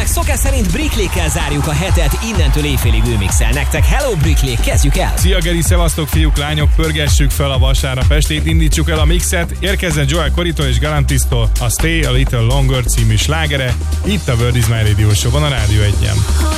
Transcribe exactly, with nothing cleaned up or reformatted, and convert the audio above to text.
Szokás szerint Brickley-kel zárjuk a hetet, innentől éjfélig ő mixel nektek. Hello Brickley, kezdjük el! Szia Geri, szevasztok fiúk, lányok, pörgessük fel a vasárnap estét, indítsuk el a mixet, érkezzen Joel Corritól és Galantistól a Stay a Little Longer című slágere, itt a World is My Radio Show-ban a Rádió egyen.